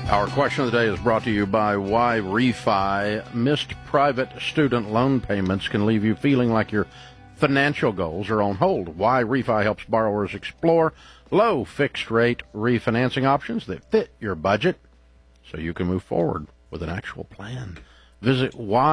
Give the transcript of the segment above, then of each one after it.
Our question of the day is brought to you by Why Refi. Missed private student loan payments can leave you feeling like your financial goals are on hold. Why Refi helps borrowers explore low fixed-rate refinancing options that fit your budget so you can move forward with an actual plan. Visit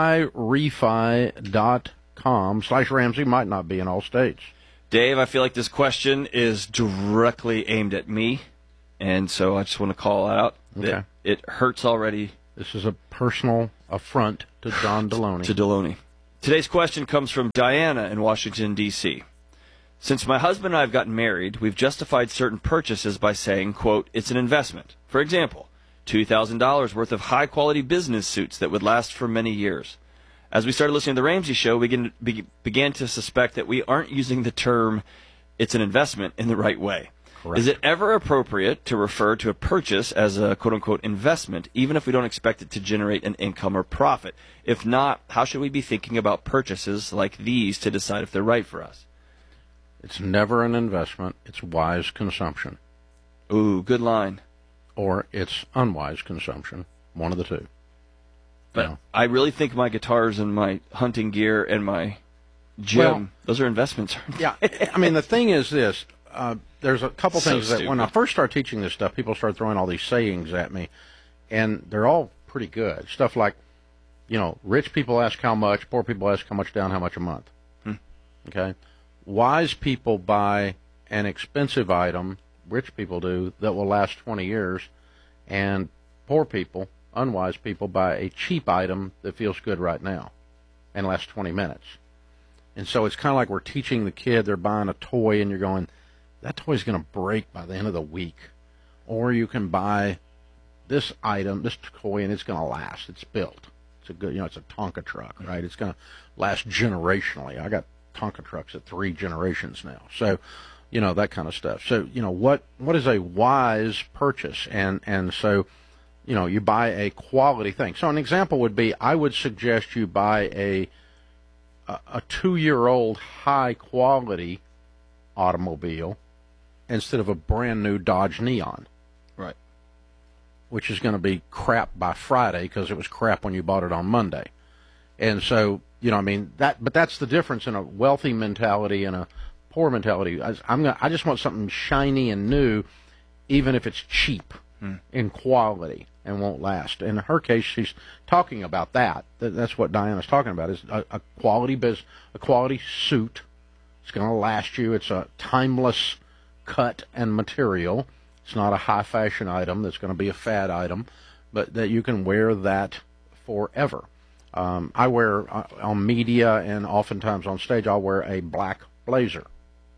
whyrefi.com/Ramsey. Might not be in all states. Dave, I feel like this question is directly aimed at me, and so I just want to call out that it hurts already. This is a personal affront to John Deloney. To Deloney. Today's question comes from Diana in Washington, D.C. Since my husband and I have gotten married, we've justified certain purchases by saying, quote, it's an investment. For example, $2,000 worth of high-quality business suits that would last for many years. As we started listening to The Ramsey Show, we began to suspect that we aren't using the term it's an investment in the right way. Correct. Is it ever appropriate to refer to a purchase as a quote-unquote investment, even if we don't expect it to generate an income or profit? If not, how should we be thinking about purchases like these to decide if they're right for us? It's never an investment. It's wise consumption. Ooh, good line. Or it's unwise consumption. One of the two. But I really think my guitars and my hunting gear and my gym, those are investments. Yeah, I mean, the thing is this. There's a couple things that when I first started teaching this stuff, people started throwing all these sayings at me, and they're all pretty good. Stuff like, rich people ask how much, poor people ask how much down, how much a month. Okay? Wise people buy an expensive item, rich people do, that will last 20 years, and poor people, unwise people, buy a cheap item that feels good right now and lasts 20 minutes. And so it's kind of like we're teaching the kid, they're buying a toy, and you're going, that toy's going to break by the end of the week. Or you can buy this item, this toy, and it's going to last. It's built. It's a good, it's a Tonka truck, right? It's going to last generationally. I got Tonka trucks at 3 generations now. So, that kind of stuff. So, what is a wise purchase? And so, you buy a quality thing. So an example would be, I would suggest you buy a 2-year-old high-quality automobile instead of a brand-new Dodge Neon. Right. Which is going to be crap by Friday because it was crap when you bought it on Monday. And so, but that's the difference in a wealthy mentality and a poor mentality. I just want something shiny and new, even if it's cheap in quality and won't last. In her case, she's talking about that. That's what Diana's talking about, is a quality suit. It's going to last you. It's a timeless cut and material. It's not a high-fashion item that's going to be a fad item, but that you can wear that forever. I wear, on media and oftentimes on stage, I'll wear a black blazer.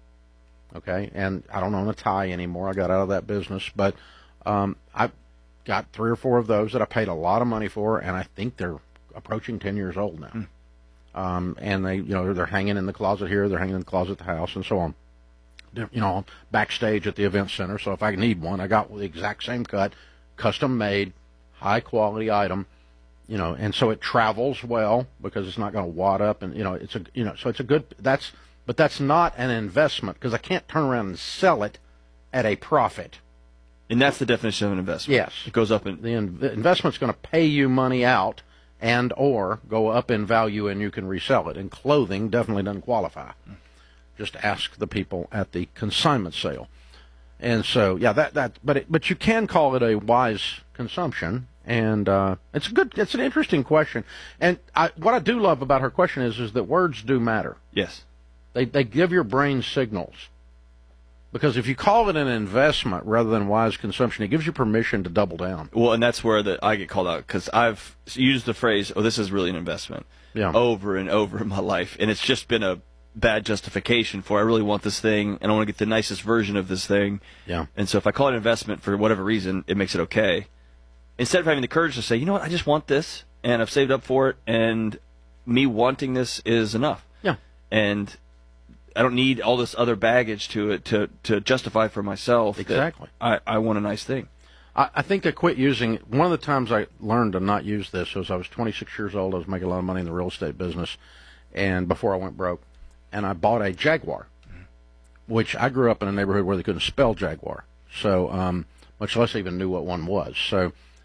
Okay? And I don't own a tie anymore. I got out of that business. But I've got 3 or 4 of those that I paid a lot of money for, and I think they're approaching 10 years old now. And they, they're hanging in the closet here, they're hanging in the closet at the house, and so on. Backstage at the event center, so if I need one, I got the exact same cut, custom made, high quality item, and so it travels well because it's not going to wad up, and so it's a good. But that's not an investment because I can't turn around and sell it at a profit. And that's the definition of an investment. Yes, it goes up in the investment's going to pay you money out and or go up in value, and you can resell it. And clothing definitely doesn't qualify. Just ask the people at the consignment sale. And so, but you can call it a wise consumption, and it's an interesting question. And what I do love about her question is that words do matter. Yes, they give your brain signals. Because if you call it an investment rather than wise consumption, it gives you permission to double down. Well, and that's where I get called out, because I've used the phrase, this is really an investment, over and over in my life, and it's just been a bad justification for I really want this thing, and I want to get the nicest version of this thing. Yeah. And so if I call it an investment for whatever reason, it makes it okay. Instead of having the courage to say, I just want this, and I've saved up for it, and me wanting this is enough. Yeah. And I don't need all this other baggage to justify for myself. Exactly. I want a nice thing. I think I quit using. One of the times I learned to not use this was I was 26 years old. I was making a lot of money in the real estate business, and before I went broke, and I bought a Jaguar, which I grew up in a neighborhood where they couldn't spell Jaguar, so much less even knew what one was. So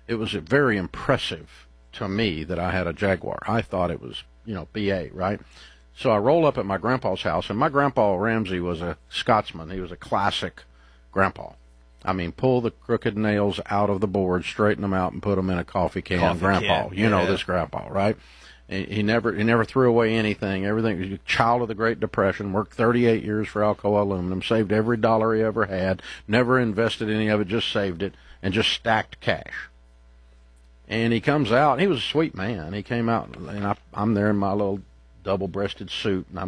it was very impressive to me that I had a Jaguar. I thought it was, BA, right? So I roll up at my grandpa's house, and my grandpa Ramsey was a Scotsman. He was a classic grandpa. I mean, pull the crooked nails out of the board, straighten them out, and put them in a coffee can. Grandpa, you know this grandpa, right? He never threw away anything. Everything. He was a child of the Great Depression. Worked 38 years for Alcoa Aluminum. Saved every dollar he ever had. Never invested any of it. Just saved it and just stacked cash. And he comes out. He was a sweet man. He came out, and I'm there in my little double-breasted suit, and I'm